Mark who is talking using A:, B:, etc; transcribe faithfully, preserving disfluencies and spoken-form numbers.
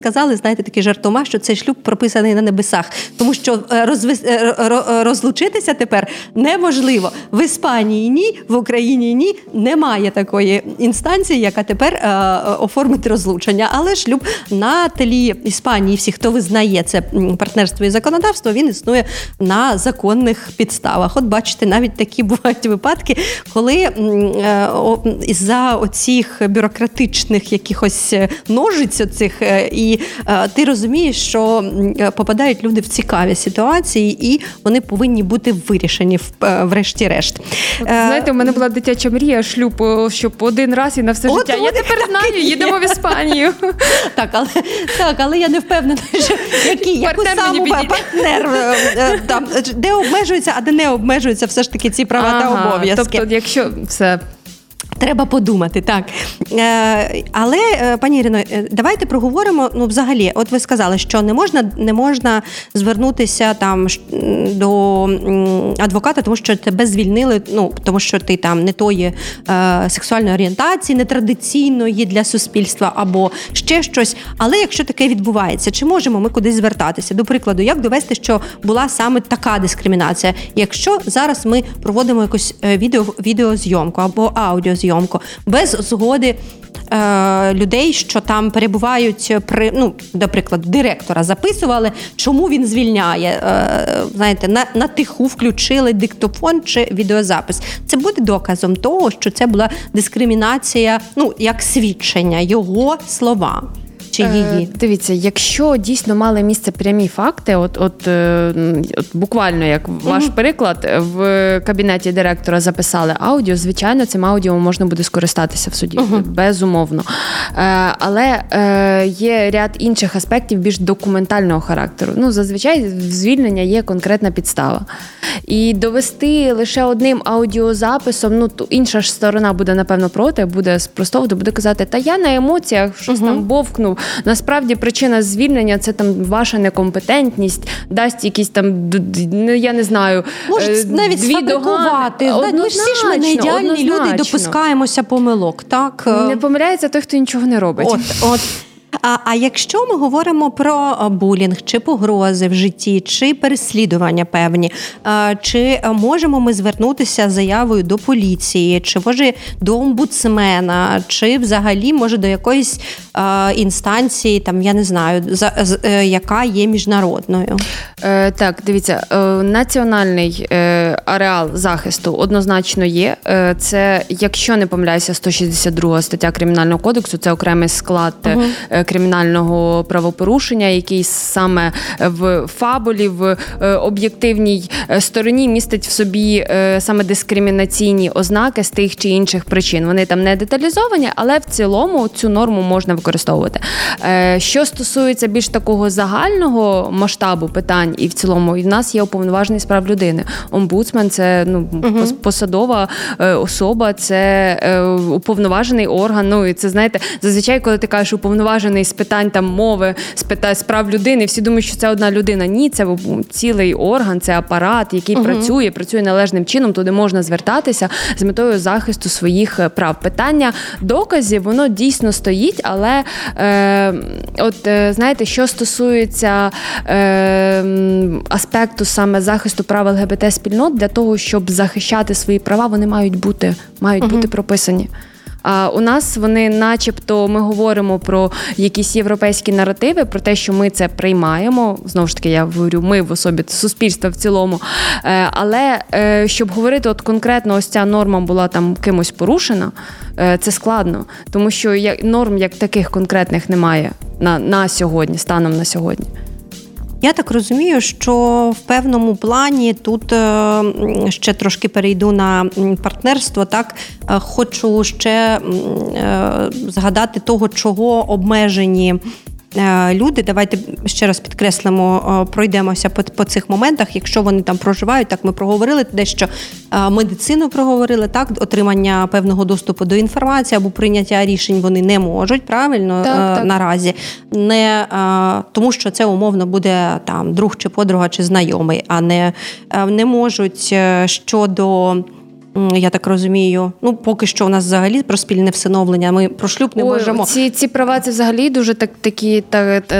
A: Казали, знаєте, такі жартома, що цей шлюб прописаний на небесах, тому що розвис... розлучитися тепер неможливо. В Іспанії ні, в Україні ні, немає такої інстанції, яка тепер е, оформить розлучення. Але шлюб на тлі Іспанії, всі, хто визнає це партнерство і законодавство, він існує на законних підставах. От бачите, навіть такі бувають випадки, коли е, о, із-за оцих бюрократичних якихось ножиць оцих е, і І ти розумієш, що попадають люди в цікаві ситуації, і вони повинні бути вирішені врешті-решт.
B: От, знаєте, у мене була дитяча мрія, шлюб, щоб один раз і на все
A: От,
B: життя.
A: от,
B: я тепер знаю, їдемо в Іспанію.
A: Так, але, так, але я не впевнена, що який, яку саму партнер, там, де обмежуються, а де не обмежуються все ж таки ці права ага, та обов'язки.
B: Тобто, якщо все...
A: Треба подумати, так. Е, але, пані Ірино, давайте проговоримо, ну, взагалі, от ви сказали, що не можна, не можна звернутися там до адвоката, тому що тебе звільнили, ну, тому що ти там не тої е, сексуальної орієнтації, нетрадиційної для суспільства або ще щось. Але якщо таке відбувається, чи можемо ми кудись звертатися? До прикладу, як довести, що була саме така дискримінація? Якщо зараз ми проводимо якусь відео, відеозйомку або аудіозйомку, без згоди е, людей, що там перебувають, при, ну, до прикладу, директора записували, чому він звільняє, е, знаєте, на, на тиху включили диктофон чи відеозапис. Це буде доказом того, що це була дискримінація, ну, як свідчення, його слова. Чи її?
B: Е, дивіться, якщо дійсно мали місце прямі факти, от, от, е, от буквально як ваш угу. приклад, в кабінеті директора записали аудіо, звичайно, цим аудіо можна буде скористатися в суді, угу. безумовно. Е, але е, є ряд інших аспектів більш документального характеру. Ну, зазвичай в звільнення є конкретна підстава. І довести лише одним аудіозаписом, ну, то інша ж сторона буде, напевно, проти, буде спростовувати, буде казати, та я на емоціях щось угу. там бовкнув. Насправді причина звільнення – це там ваша некомпетентність, дасть якісь там, ну, я не знаю,
A: може навіть сфабрикувати. Ми всі ж ми не ідеальні однозначно. Люди, допускаємося помилок, так?
B: Не помиляється той, хто нічого не робить.
A: От, от. А, а якщо ми говоримо про булінг, чи погрози в житті, чи переслідування певні, чи можемо ми звернутися з заявою до поліції, чи може до омбудсмена, чи взагалі може до якоїсь а, інстанції, там, я не знаю, за, з, яка є міжнародною?
B: Е, так, дивіться, е, національний е, ареал захисту однозначно є. Е, це, якщо не помиляюся, сто шістдесят друга стаття Кримінального кодексу, це окремий склад uh-huh. кримінального правопорушення, який саме в фабулі, в об'єктивній стороні містить в собі саме дискримінаційні ознаки з тих чи інших причин. Вони там не деталізовані, але в цілому цю норму можна використовувати. Що стосується більш такого загального масштабу питань, і в цілому, і в нас є уповноважений з прав людини. Омбудсмен – це ну, угу. посадова особа, це уповноважений орган. Ну, і це, знаєте, зазвичай, коли ти кажеш уповноважений з питань там мови, з питань справ людини, всі думають, що це одна людина. Ні, це цілий орган, це апарат, який угу. працює, працює належним чином, туди можна звертатися з метою захисту своїх прав. Питання доказів, воно дійсно стоїть, але е, от, е, знаєте, що стосується е, аспекту саме захисту прав ЛГБТ-спільнот, для того, щоб захищати свої права, вони мають бути, мають угу. бути прописані. А у нас вони начебто, ми говоримо про якісь європейські наративи, про те, що ми це приймаємо. Знову ж таки, я говорю, ми в особі суспільства в цілому. Але щоб говорити, от конкретно ось ця норма була там кимось порушена, це складно. Тому що норм як таких конкретних немає на, на сьогодні, станом на сьогодні.
A: Я так розумію, що в певному плані тут ще трошки перейду на партнерство, так, хочу ще згадати того, чого обмежені люди. Давайте ще раз підкреслимо, пройдемося по, по цих моментах. Якщо вони там проживають, так ми проговорили дещо, медицину проговорили, так, отримання певного доступу до інформації або прийняття рішень вони не можуть, правильно, так, так. наразі. Не, тому що це умовно буде там друг чи подруга чи знайомий, а не, не можуть щодо я так розумію. Ну, поки що у нас взагалі про спільне всиновлення, ми про шлюб не
B: Ой,
A: можемо.
B: Ці, ці права, це взагалі дуже так, такі... Так,